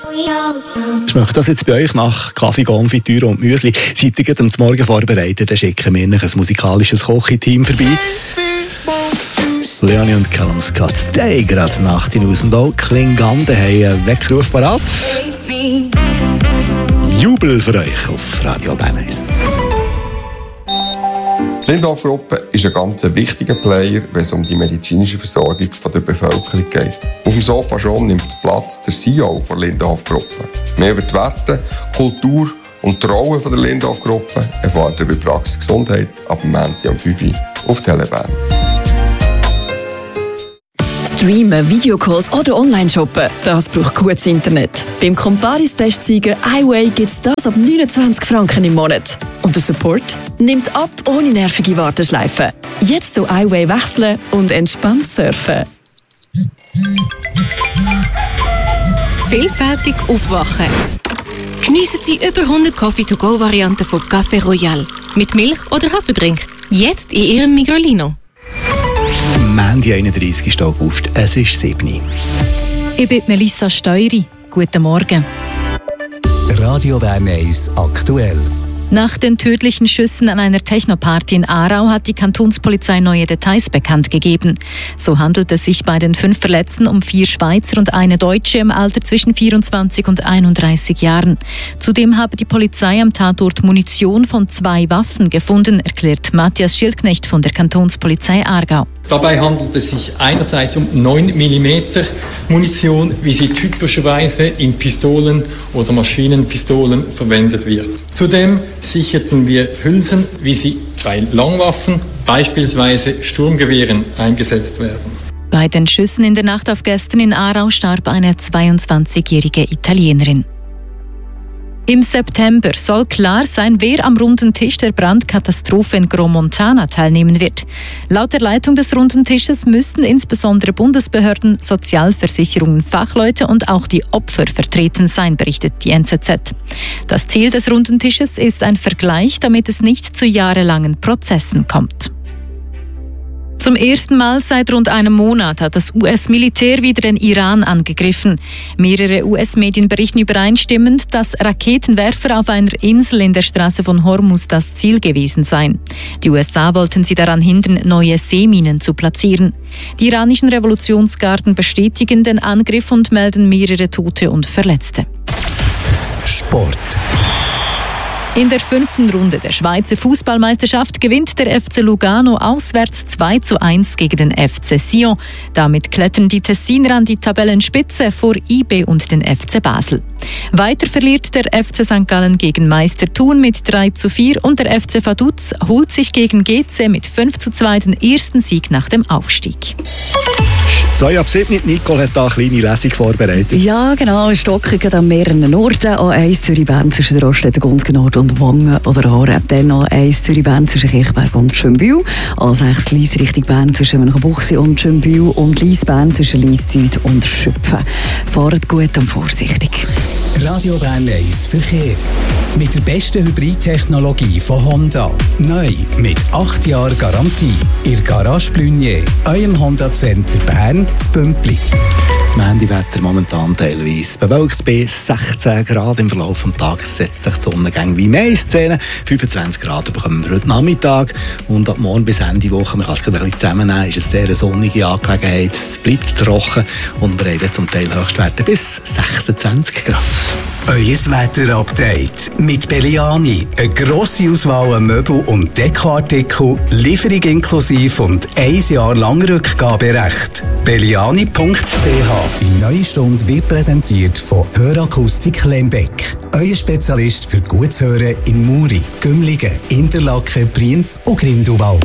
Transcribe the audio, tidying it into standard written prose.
Schmeckt das jetzt bei euch nach Kaffee, Konfitüre und Müsli? Seid ihr gerade am Morgen vorbereitet? Dann schicken wir euch ein musikalisches Kochiteam vorbei. Leonie und Callum Scott Stay gerade nach den Haus und auch Klingande haben einen Weckruf parat. Jubel für euch auf Radio Bern 1. Die Lindhoff-Gruppe ist ein ganz wichtiger Player, wenn es um die medizinische Versorgung der Bevölkerung geht. Auf dem Sofa schon nimmt Platz der CEO der Lindhoff-Gruppe. Mehr über die Werte, Kultur und die Rolle der Lindhoff-Gruppe erfahrt ihr bei Praxis Gesundheit ab dem Montag um 5 Uhr auf Telebern. Streamen, Videocalls oder Online-Shoppen, das braucht gutes Internet. Beim Comparis-Testsieger iWay gibt es das ab 29 Franken im Monat. Und der Support nimmt ab ohne nervige Warteschleifen. Jetzt zu iWay wechseln und entspannt surfen. Vielfältig aufwachen. Geniessen Sie über 100 Coffee-to-go-Varianten von Café Royal. Mit Milch oder Haferdrink. Jetzt in Ihrem Migrolino. Montag, 31. August, es ist 7 Uhr. Ich bin Melissa Steury. Guten Morgen. Radio Bern 1 aktuell. Nach den tödlichen Schüssen an einer Technoparty in Aarau hat die Kantonspolizei neue Details bekannt gegeben. So handelt es sich bei den 5 Verletzten um 4 Schweizer und eine Deutsche im Alter zwischen 24 und 31 Jahren. Zudem habe die Polizei am Tatort Munition von 2 Waffen gefunden, erklärt Matthias Schildknecht von der Kantonspolizei Aargau. Dabei handelt es sich einerseits um 9 mm Munition, wie sie typischerweise in Pistolen oder Maschinenpistolen verwendet wird. Zudem sicherten wir Hülsen, wie sie bei Langwaffen, beispielsweise Sturmgewehren, eingesetzt werden. Bei den Schüssen in der Nacht auf gestern in Aarau starb eine 22-jährige Italienerin. Im September soll klar sein, wer am runden Tisch der Brandkatastrophe in Gromontana teilnehmen wird. Laut der Leitung des runden Tisches müssten insbesondere Bundesbehörden, Sozialversicherungen, Fachleute und auch die Opfer vertreten sein, berichtet die NZZ. Das Ziel des runden Tisches ist ein Vergleich, damit es nicht zu jahrelangen Prozessen kommt. Zum ersten Mal seit rund einem Monat hat das US-Militär wieder den Iran angegriffen. Mehrere US-Medien berichten übereinstimmend, dass Raketenwerfer auf einer Insel in der Straße von Hormuz das Ziel gewesen seien. Die USA wollten sie daran hindern, neue Seeminen zu platzieren. Die iranischen Revolutionsgarden bestätigen den Angriff und melden mehrere Tote und Verletzte. Sport. In der 5. Runde der Schweizer Fußballmeisterschaft gewinnt der FC Lugano auswärts 2:1 gegen den FC Sion. Damit klettern die Tessiner an die Tabellenspitze vor IB und den FC Basel. Weiter verliert der FC St. Gallen gegen Meister Thun mit 3:4 und der FC Vaduz holt sich gegen GC mit 5:2 den ersten Sieg nach dem Aufstieg. 6:07. Nicole hat da eine kleine Lesung vorbereitet. Ja, genau. Stockungen an mehreren Orten. A1 Zürich-Bern zwischen der Raststätte Gunzgenort und Wangen oder Aare. Dann A1 Zürich-Bern zwischen Kirchberg und Schönbühl. A6 Lyss Richtung Bern zwischen Münchenbuchsee und Schönbühl. Und Lyss-Bern zwischen Lyss Süd und Schüpfen. Fahrt gut und vorsichtig. Radio Bern 1 Verkehr. Mit der besten Hybridtechnologie von Honda. Neu mit 8 Jahren Garantie. Ihr Garage Blunier, eurem Honda Center Bern zu Bümpli. Das Montagwetter momentan teilweise bewölkt bei 16 Grad. Im Verlauf des Tages setzt sich die Sonne wie mehr in Szene. 25 Grad bekommen wir heute Nachmittag. Und ab morgen bis Ende Woche, man kann es gerade ein bisschen zusammennehmen, ist es eine sehr sonnige Angelegenheit. Es bleibt trocken und wir haben zum Teil Höchstwerte bis 26 Grad. Euer Wetter-Update mit Belliani. Eine grosse Auswahl an Möbel- und Dekoartikel, Lieferung inklusive und 1 Jahr lang Rückgaberecht. Belliani.ch. Die neue Stunde wird präsentiert von Hörakustik Lembeck. Euer Spezialist für gutes Hören in Muri, Gümligen, Interlaken, Brienz und Grindelwald.